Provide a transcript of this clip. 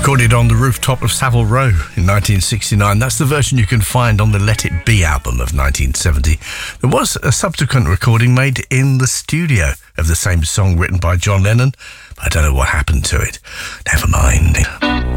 Recorded on the rooftop of Savile Row in 1969. That's the version you can find on the Let It Be album of 1970. There was a subsequent recording made in the studio of the same song written by John Lennon, but I don't know what happened to it. Never mind.